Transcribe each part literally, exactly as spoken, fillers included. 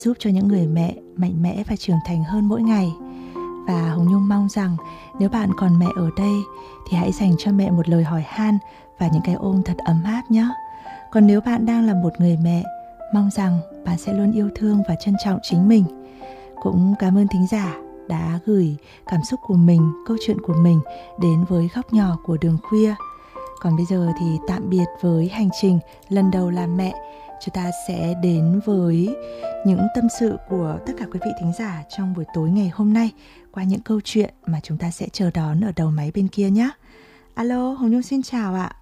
giúp cho những người mẹ mạnh mẽ và trưởng thành hơn mỗi ngày. Và Hồng Nhung mong rằng nếu bạn còn mẹ ở đây thì hãy dành cho mẹ một lời hỏi han và những cái ôm thật ấm áp nhé. Còn nếu bạn đang là một người mẹ, mong rằng bạn sẽ luôn yêu thương và trân trọng chính mình. Cũng cảm ơn thính giả đã gửi cảm xúc của mình, câu chuyện của mình đến với góc nhỏ của Đường Khuya. Còn bây giờ thì tạm biệt với hành trình lần đầu làm mẹ. Chúng ta sẽ đến với những tâm sự của tất cả quý vị thính giả trong buổi tối ngày hôm nay qua những câu chuyện mà chúng ta sẽ chờ đón ở đầu máy bên kia nhé. Alo, Hồng Nhung xin chào ạ.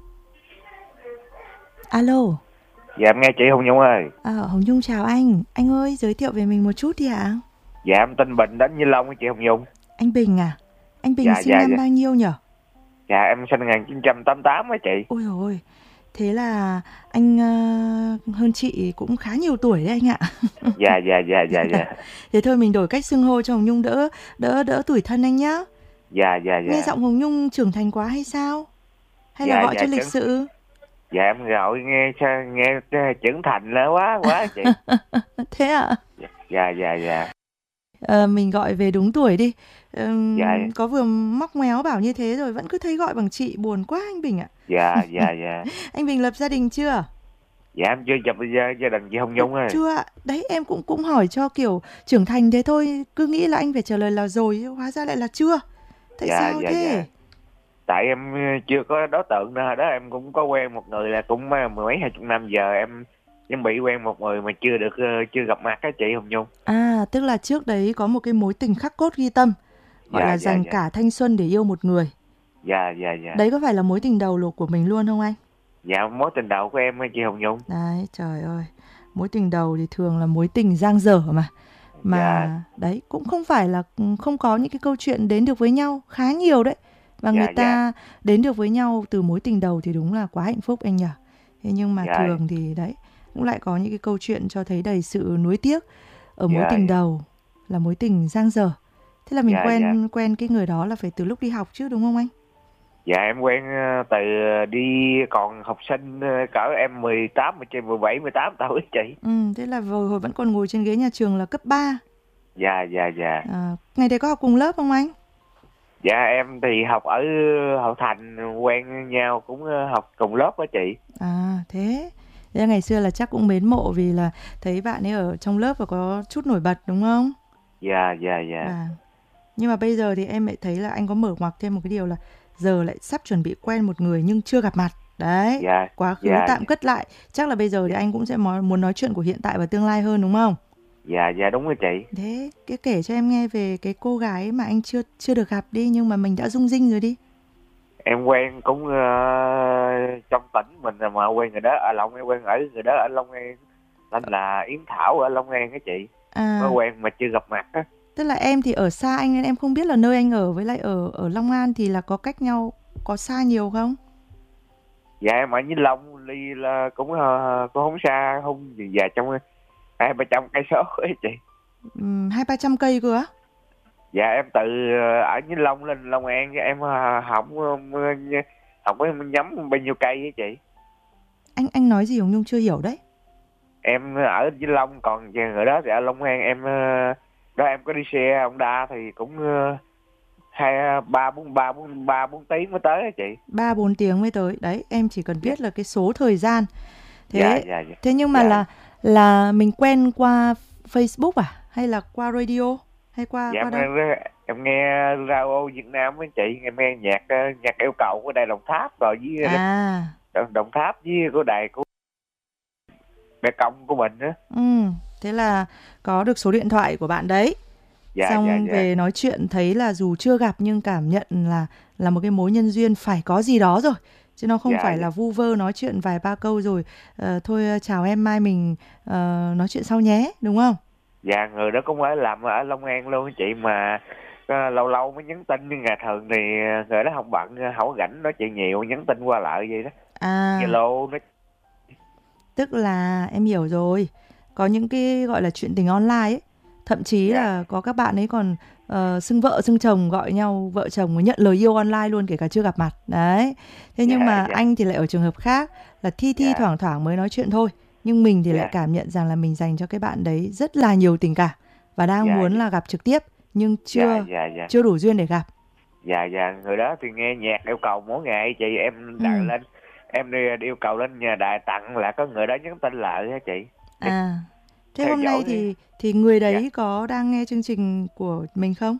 Alo. Dạ em nghe chị Hồng Nhung ơi. À, Hồng Nhung chào anh. Anh ơi, giới thiệu về mình một chút đi ạ. Dạ em tên Bình đến Vĩnh Long với chị Hồng Nhung. Anh Bình à? Anh Bình dạ, sinh dạ, năm dạ. bao nhiêu nhỉ? Dạ em sinh một nghìn chín trăm tám mươi tám á chị. Ôi dồi ôi, thế là anh uh, hơn chị cũng khá nhiều tuổi đấy anh ạ. Dạ dạ dạ dạ dạ. Thế thôi mình đổi cách xưng hô cho Hồng Nhung đỡ đỡ đỡ tủi thân anh nhá. Dạ dạ dạ. Nghe giọng Hồng Nhung trưởng thành quá hay sao? Hay dạ, là gọi dạ, cho lịch trưởng... sự? Dạ em gọi nghe nghe trưởng thành là quá quá chị. Thế ạ? À? Dạ dạ dạ. À, mình gọi về đúng tuổi đi. À, dạ. Có vừa móc méo bảo như thế rồi vẫn cứ thấy gọi bằng chị, buồn quá anh Bình ạ. Dạ dạ dạ. Anh Bình lập gia đình chưa? Dạ em chưa lập gia, gia đình chị Hồng Nhung ơi. Chưa ạ. Đấy em cũng cũng hỏi cho kiểu trưởng thành thế thôi, cứ nghĩ là anh phải trả lời là rồi, hóa ra lại là chưa. Tại dạ, sao dạ, thế? Dạ. Tại em chưa có đối tượng nữa đó, em cũng có quen một người là cũng mười mấy hai chục năm, giờ em chuẩn bị quen một người mà chưa được chưa gặp mặt á chị Hồng Nhung. À, tức là trước đấy có một cái mối tình khắc cốt ghi tâm, gọi dạ, là dạ, dành dạ. cả thanh xuân để yêu một người. Dạ dạ dạ. Đấy có phải là mối tình đầu của mình luôn không anh? Dạ mối tình đầu của em chị Hồng Nhung. Đấy trời ơi, mối tình đầu thì thường là mối tình dang dở mà. Mà dạ. Đấy cũng không phải là không có những cái câu chuyện đến được với nhau, khá nhiều đấy. Và dạ, người ta dạ. đến được với nhau từ mối tình đầu thì đúng là quá hạnh phúc anh nhỉ. Thế nhưng mà dạ. thường thì đấy cũng lại có những cái câu chuyện cho thấy đầy sự nuối tiếc ở mối dạ. tình đầu là mối tình dang dở. Thế là mình dạ, quen dạ. quen cái người đó là phải từ lúc đi học chứ đúng không anh? Dạ em quen từ đi còn học sinh, cỡ em mười tám, mười bảy, mười tám tuổi chị. Ừ, thế là hồi, hồi vẫn còn ngồi trên ghế nhà trường là cấp ba. Dạ dạ dạ. À, ngày đấy có học cùng lớp không anh? Dạ em thì học ở Hậu Thành, quen nhau cũng học cùng lớp đó chị. À thế. Thế ngày xưa là chắc cũng mến mộ vì là thấy bạn ấy ở trong lớp và có chút nổi bật đúng không? Dạ dạ dạ. À. Nhưng mà bây giờ thì em lại thấy là anh có mở ngoặc thêm một cái điều là giờ lại sắp chuẩn bị quen một người nhưng chưa gặp mặt. Đấy, dạ, quá khứ dạ, tạm dạ. cất lại. Chắc là bây giờ thì anh cũng sẽ muốn nói chuyện của hiện tại và tương lai hơn đúng không? Dạ, dạ đúng rồi chị. Thế, cái kể cho em nghe về cái cô gái mà anh chưa chưa được gặp đi nhưng mà mình đã rung rinh rồi đi. Em quen cũng uh, trong tỉnh mình mà quen người đó ở Long An, quen ở người đó ở Long An, tên là Yến Thảo ở Long An á chị. À. Mới quen mà chưa gặp mặt á. Tức là em thì ở xa anh nên em không biết là nơi anh ở với lại ở ở Long An thì là có cách nhau có xa nhiều không? Dạ em ở Vĩnh Long đi là cũng uh, cũng không xa, không gì dạ trong hai ba trăm cây số ấy chị. Ừ, hai ba trăm cây cơ á? Dạ em từ ở Vĩnh Long lên Long An, em học học với nhắm bao nhiêu cây ấy chị. Anh anh nói gì Hồng Nhung chưa hiểu đấy. Em ở Vĩnh Long, còn người đó thì ở Long An. Em đó em có đi xe Honda thì cũng hai ba bốn ba bốn ba bốn tiếng mới tới á chị. Ba bốn tiếng mới tới. Đấy, em chỉ cần biết dạ. là cái số thời gian. Thế dạ, dạ, dạ. thế nhưng mà dạ. là là mình quen qua Facebook à hay là qua radio hay qua dạ, qua đâu? Em, em nghe radio Việt Nam với chị, em nghe nhạc nhạc yêu cầu của đài Đồng Tháp rồi với à. Đồng Tháp với của đài của Bè Công của mình á. Ừ, thế là có được số điện thoại của bạn đấy. Dạ, xong dạ, dạ. về nói chuyện thấy là dù chưa gặp nhưng cảm nhận là là một cái mối nhân duyên phải có gì đó rồi. Chứ nó không dạ, phải dạ. là vu vơ nói chuyện vài ba câu rồi uh, thôi chào em mai mình uh, nói chuyện sau nhé, đúng không? Dạ, người đó cũng ở làm ở Long An luôn chị, mà uh, lâu lâu mới nhắn tin, nhưng ngày thường thì người đó không bận, không rảnh nói chuyện nhiều, nhắn tin qua lại vậy đó. À. Zalo nó. Tức là em hiểu rồi. Có những cái gọi là chuyện tình online ấy. Thậm chí dạ. là có các bạn ấy còn uh, xưng vợ xưng chồng, gọi nhau vợ chồng, nhận lời yêu online luôn kể cả chưa gặp mặt. Đấy. Thế nhưng dạ, mà dạ. anh thì lại ở trường hợp khác, là thi thi dạ. thoảng thoảng mới nói chuyện thôi. Nhưng mình thì Dạ. lại cảm nhận rằng là mình dành cho cái bạn đấy rất là nhiều tình cảm và đang Dạ, muốn dạ. là gặp trực tiếp nhưng chưa Dạ, dạ, dạ. chưa đủ duyên để gặp. Dạ, dạ. Người đó thì nghe nhạc yêu cầu mỗi ngày chị, em Ừ. đặt lên, em đi yêu cầu lên nhà đài tặng là có người đó nhắn tin lại hả chị? À, thế Theo hôm dõi nay đi. thì thì người đấy Dạ. có đang nghe chương trình của mình không?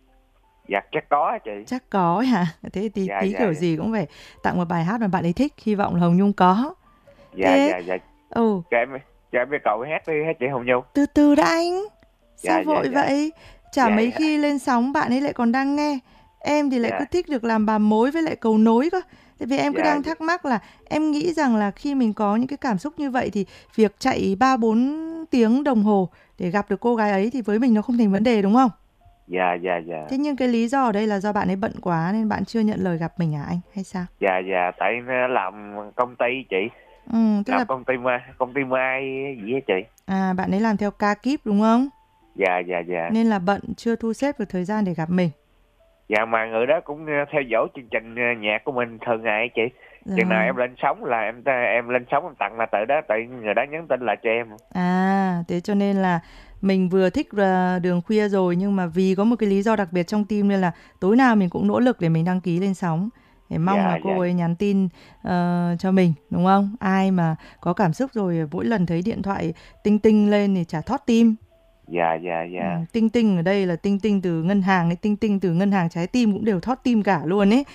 Dạ chắc có chị. Chắc có hả? Thế tí Dạ, tí dạ, kiểu dạ. gì cũng phải tặng một bài hát mà bạn ấy thích, hy vọng là Hồng Nhung có. Dạ, Thế dạ, dạ. ừ, Cho em, cho em yêu cầu hát đi hả chị Hồng Nhung? từ từ đã anh. Sao Dạ, dạ, vội dạ. vậy? Chả Dạ, mấy dạ. khi lên sóng bạn ấy lại còn đang nghe. Em thì lại cứ Dạ. thích được làm bà mối với lại cầu nối cơ. Tại vì em cứ Dạ, đang dạ. thắc mắc là em nghĩ rằng là khi mình có những cái cảm xúc như vậy thì việc chạy ba bốn tiếng đồng hồ để gặp được cô gái ấy thì với mình nó không thành vấn đề đúng không? Dạ, dạ, dạ. Thế nhưng cái lý do ở đây là do bạn ấy bận quá nên bạn chưa nhận lời gặp mình à anh hay sao? Dạ, dạ. Tại nó làm công ty chị. Ừ, tức Làm là công ty mai, công ty mai gì hả chị? à bạn ấy làm theo ca kíp đúng không? Dạ, dạ, dạ. Nên là bận chưa thu xếp được thời gian để gặp mình. Dạ mà người đó cũng ờ, theo dõi chương trình ờ, nhạc của mình thường ngày chị. Chừng nào Rồi. em lên sóng là em em lên sóng em tặng là tự đó, tại người đó nhắn tin lại cho em. À, thế cho nên là mình vừa thích ờ, Đường Khuya rồi nhưng mà vì có một cái lý do đặc biệt trong tim nên là tối nào mình cũng nỗ lực để mình đăng ký lên sóng. Để mong Dạ, là cô dạ. ấy nhắn tin ờ, cho mình, đúng không? Ai mà có cảm xúc rồi mỗi lần thấy điện thoại tinh tinh lên thì chả thót tim. Dạ, dạ, Ừ, dạ. tinh tinh ở đây là tinh tinh từ ngân hàng ấy, tinh tinh từ ngân hàng trái tim cũng đều thót tim cả luôn ấy.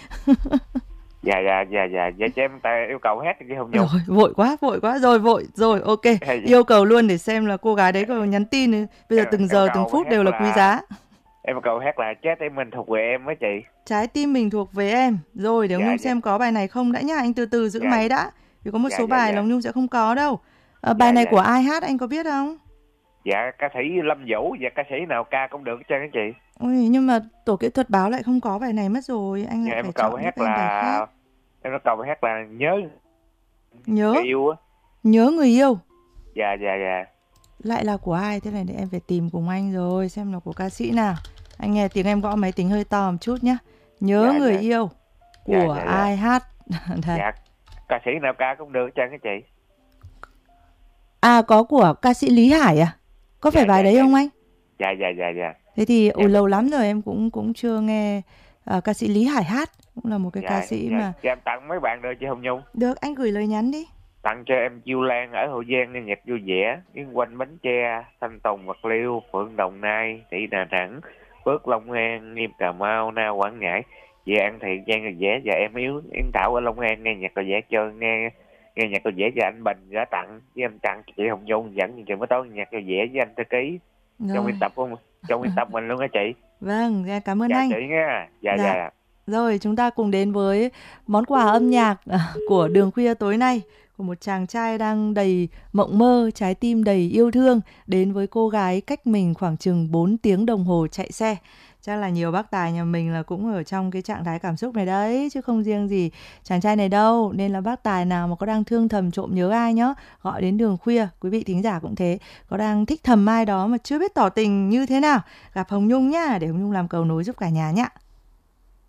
Dạ, dạ, dạ, dạ. Dạ cho em ta yêu cầu hát đi Hồng Nhung. Rồi, vội quá, vội quá, rồi vội, rồi ok. Dạ, dạ. Yêu cầu luôn để xem là cô gái đấy có nhắn tin ấy. Bây giờ Em, từng em giờ từng cầu phút hát đều là quý là giá. em cầu hát là trái tim mình thuộc về em á chị. Trái tim mình thuộc về em. Rồi, để Hồng Dạ, Nhung dạ. xem có bài này không đã nhá, anh từ từ giữ Dạ, máy đã. Vì có một dạ, số dạ, bài là dạ. Hồng Nhung sẽ không có đâu. Ờ, Dạ, bài này dạ. của ai hát anh có biết không? Dạ ca sĩ Lâm Vũ và ca sĩ nào ca cũng được cho chị. Ôi, nhưng mà tổ kỹ thuật báo lại không có bài này mất rồi, anh Dạ, lại em phải cầu chọn hát thêm bài là khác. em cầu hát là nhớ Nhớ, người yêu á. nhớ người yêu. Dạ, dạ, dạ. Lại là của ai? Thế này để em phải tìm cùng anh rồi, xem là của ca sĩ nào. Anh nghe tiếng em gõ máy tính hơi to một chút nhá. Nhớ Dạ, người dạ. yêu Dạ, của dạ, dạ. ai hát? Đây. Dạ ca sĩ nào ca cũng được cho cái chị. À, có của ca sĩ Lý Hải à? Có phải Dạ, bài dạ, đấy dạ. không anh? Dạ, dạ, dạ, dạ. Thế thì ôi Dạ. lâu lắm rồi em cũng cũng chưa nghe à, ca sĩ Lý Hải hát, cũng là một cái Dạ, ca sĩ dạ. mà Dạ, em tặng mấy bạn được chị Hồng Nhung. được anh gửi lời nhắn đi. Tặng cho em Chiêu Lan ở Hậu Giang nghe nhạc vui vẻ, Yến Quanh Bến Tre, Thanh Tùng Bạc Liêu, Phượng Đồng Nai, Thị Đà Nẵng, Phước Long An, Nghiêm Cà Mau, Na Quảng Ngãi, Dạ An Thị Giang là dễ và em yếu Yến Thảo ở Long An nghe nhạc là dễ cho nghe nghe nhạc là dễ cho anh Bình đã tặng với em tặng chị Hồng Nhung dẫn chương mới tối nhạc là dễ với anh thư ký trong Rồi. biên tập không trong biên tập mình luôn hả chị. Vâng, dạ, cảm ơn Dạ anh. chị nha. Dạ, Dạ. dạ. Rồi, chúng ta cùng đến với món quà âm nhạc à, của Đường Khuya tối nay, của một chàng trai đang đầy mộng mơ, trái tim đầy yêu thương, đến với cô gái cách mình khoảng chừng bốn tiếng đồng hồ chạy xe. Chắc là nhiều bác tài nhà mình là cũng ở trong cái trạng thái cảm xúc này đấy, chứ không riêng gì chàng trai này đâu. Nên là bác tài nào mà có đang thương thầm trộm nhớ ai nhá, gọi đến Đường Khuya. Quý vị thính giả cũng thế, có đang thích thầm ai đó mà chưa biết tỏ tình như thế nào, gặp Hồng Nhung nhá, để Hồng Nhung làm cầu nối giúp cả nhà nhá.